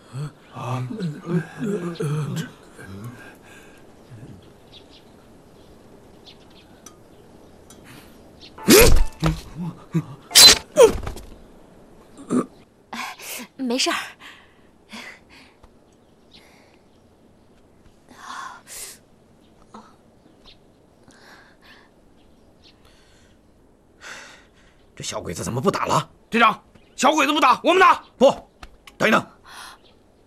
没事儿。 这小鬼子怎么不打了？ 队长，小鬼子不打，我们打！ 不，等一等。